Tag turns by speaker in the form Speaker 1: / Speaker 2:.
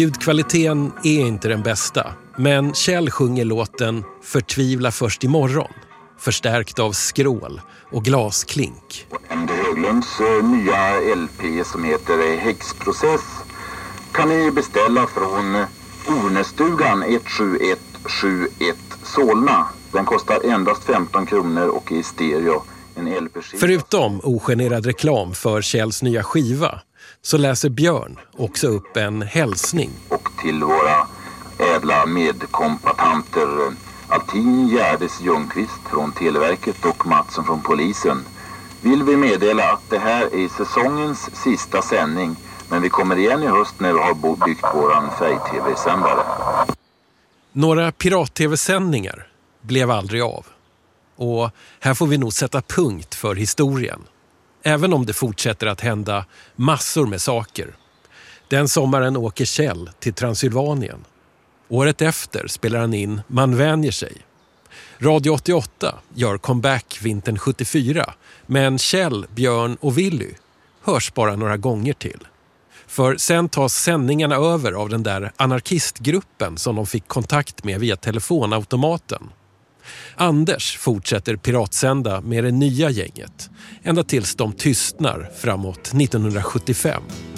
Speaker 1: Ljudkvaliteten är inte den bästa, men Kjell sjunger låten Förtvivla först imorgon, förstärkt av skrål och glasklink.
Speaker 2: Andy Höglunds nya LP som heter Häxprocess kan ni beställa från Ornestugan 17171 Solna. Den kostar endast 15 kronor och i stereo en LP-skiva.
Speaker 1: Förutom ogenerad reklam för Kjells nya skiva så läser Björn också upp en hälsning.
Speaker 2: Och till våra ädla medkompatanter Altin Gärdes Ljungqvist från Televerket och Mattsson från polisen vill vi meddela att det här är säsongens sista sändning, men vi kommer igen i höst när vi har byggt våran färg-tv-sändare.
Speaker 1: Några pirat-tv-sändningar blev aldrig av. Och här får vi nog sätta punkt för historien. Även om det fortsätter att hända massor med saker. Den sommaren åker Kjell till Transylvanien. Året efter spelar han in Man vänjer sig. Radio 88 gör comeback vintern 74, men Kjell, Björn och Willy hörs bara några gånger till. För sen tas sändningarna över av den där anarkistgruppen som de fick kontakt med via telefonautomaten. Anders fortsätter piratsända med det nya gänget, ända tills de tystnar framåt 1975.